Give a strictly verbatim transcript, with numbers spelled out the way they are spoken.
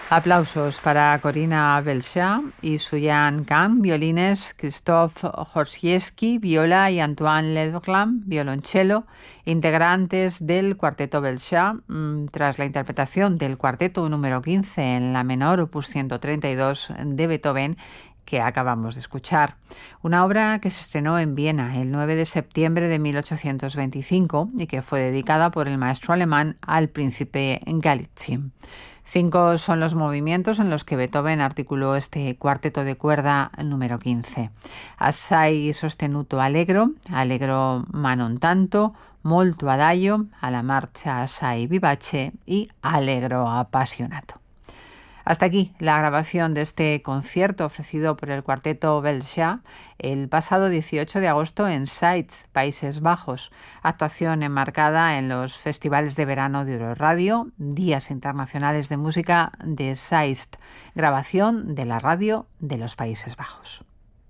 Aplausos para Corina Belchat y Suyan Kang, violines, Krzysztof Horsiewski, viola y Antoine Ledglam, violonchelo, integrantes del Cuarteto Belchat, tras la interpretación del Cuarteto número quince en la menor, opus ciento treinta y dos de Beethoven, que acabamos de escuchar. Una obra que se estrenó en Viena el nueve de septiembre de mil ochocientos veinticinco y que fue dedicada por el maestro alemán al príncipe Galitzin. Cinco son los movimientos en los que Beethoven articuló este cuarteto de cuerda número quince. Assai sostenuto allegro, allegro ma non tanto, molto adagio, alla marcia assai vivace y allegro appassionato. Hasta aquí la grabación de este concierto ofrecido por el Cuarteto Belchat el pasado dieciocho de agosto en Zeist, Países Bajos, actuación enmarcada en los festivales de verano de Euroradio, Días Internacionales de Música de Zeist, grabación de la radio de los Países Bajos.